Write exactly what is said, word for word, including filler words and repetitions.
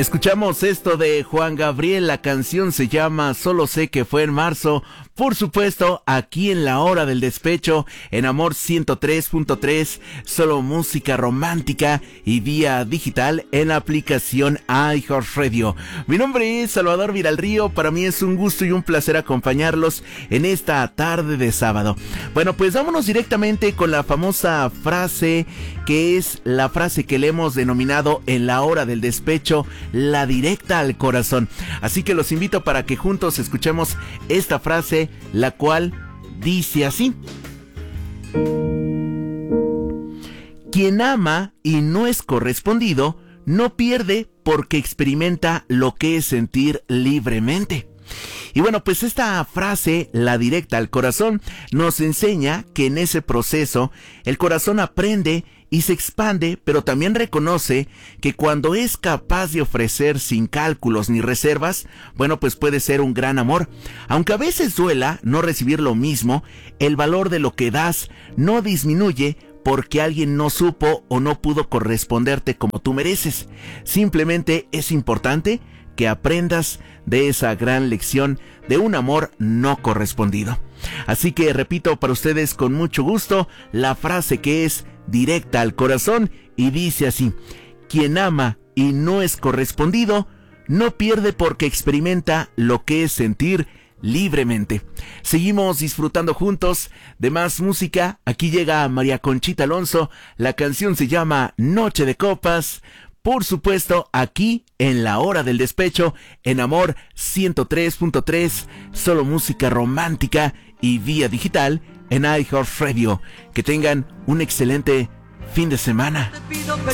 Escuchamos esto de Juan Gabriel, la canción se llama Solo sé que fue en marzo, por supuesto, aquí en la hora del despecho, en Amor ciento tres punto tres, solo música romántica y vía digital en la aplicación iHeartRadio. Mi nombre es Salvador Viralrío, para mí es un gusto y un placer acompañarlos en esta tarde de sábado. Bueno, pues vámonos directamente con la famosa frase, que es la frase que le hemos denominado en la hora del despecho, la directa al corazón. Así que los invito para que juntos escuchemos esta frase, la cual dice así: quien ama y no es correspondido, no pierde porque experimenta lo que es sentir libremente. Y bueno, pues esta frase, la directa al corazón, nos enseña que en ese proceso el corazón aprende y se expande, pero también reconoce que cuando es capaz de ofrecer sin cálculos ni reservas, bueno, pues puede ser un gran amor. Aunque a veces duela no recibir lo mismo, el valor de lo que das no disminuye porque alguien no supo o no pudo corresponderte como tú mereces. Simplemente es importante que aprendas de esa gran lección de un amor no correspondido. Así que repito para ustedes con mucho gusto la frase que es directa al corazón y dice así: quien ama y no es correspondido, no pierde porque experimenta lo que es sentir libremente. Seguimos disfrutando juntos de más música. Aquí llega María Conchita Alonso, la canción se llama Noche de Copas. Por supuesto, aquí en la hora del despecho, en Amor ciento tres punto tres, solo música romántica y vía digital en iHeartRadio. Que tengan un excelente fin de semana.